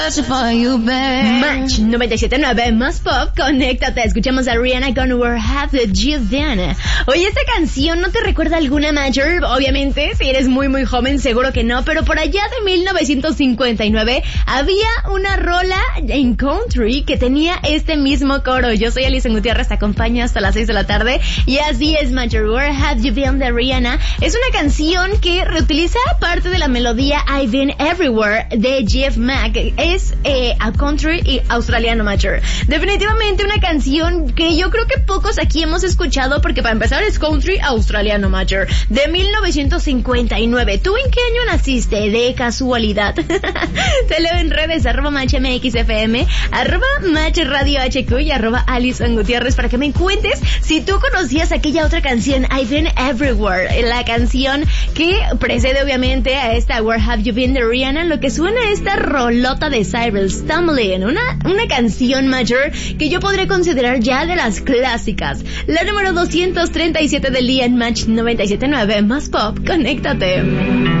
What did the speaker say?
Match 97.9 más pop, conéctate. Escuchamos a Rihanna con Where Have You Been. Oye, esta canción ¿no te recuerda alguna Major? Obviamente, si eres muy muy joven seguro que no, pero por allá de 1959 había una rola en country que tenía este mismo coro. Yo soy Alison Gutiérrez, te acompaño hasta las 6 de la tarde y así es Major. Where Have You Been de Rihanna es una canción que reutiliza parte de la melodía I've Been Everywhere de Jeff Mack. Es a country y australiano Major. Definitivamente una canción que yo creo que pocos aquí hemos escuchado porque para empezar es country australiano Major de 1959. ¿Tú en qué año naciste? De casualidad. Te leo en redes @MatchMXFM, @MatchRadioHQ y @Alison Gutiérrez para que me cuentes si tú conocías aquella otra canción I've Been Everywhere, la canción que precede obviamente a esta Where Have You Been de Rihanna. Lo que suena esta rolota de Cyril Stumbling, una canción Major que yo podría considerar ya de las clásicas. La número 237 del día en Match 97.9 más pop, conéctate.